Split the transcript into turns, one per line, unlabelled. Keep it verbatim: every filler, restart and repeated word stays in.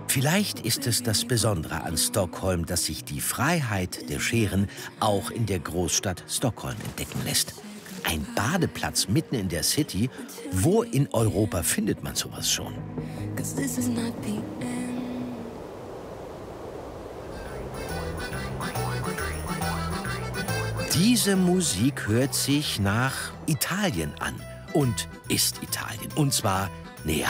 Vielleicht ist es das Besondere an Stockholm, dass sich die Freiheit der Scheren auch in der Großstadt Stockholm entdecken lässt. Ein Badeplatz mitten in der City? Wo in Europa findet man sowas schon? Diese Musik hört sich nach Italien an und ist Italien. Und zwar Neapel.